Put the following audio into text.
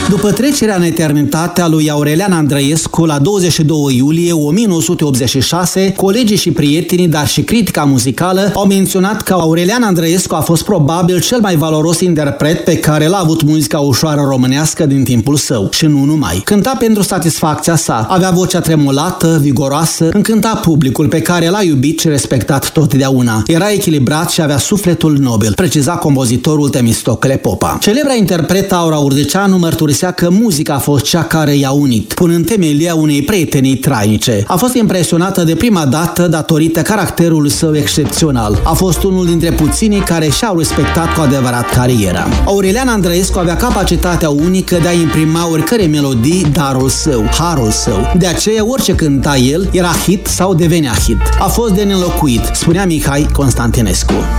După trecerea în eternitate a lui Aurelian Andrăescu la 22 iulie 1986, colegii și prietenii, dar și critica muzicală au menționat că Aurelian Andrăescu a fost probabil cel mai valoros interpret pe care l-a avut muzica ușoară românească din timpul său și nu numai. Cânta pentru satisfacția sa, avea vocea tremurată, vigoroasă, încânta publicul pe care l-a iubit și respectat totdeauna. Era echilibrat și avea sufletul nobil, preciza compozitorul Temistocle Popa. Celebra interpretă Aura Urdeceanu mărturisea că muzica a fost cea care i-a unit, punând temelia unei prietenii trainice. A fost impresionată de prima dată datorită caracterului său excepțional. A fost unul dintre puținii care și-au respectat cu adevărat cariera. Aurelian Andrăescu avea capacitatea unică de a imprima oricărei melodii darul său, harul său. De aceea orice cânta el era hit sau devenea hit. A fost de neînlocuit, spunea Mihai Constantinescu.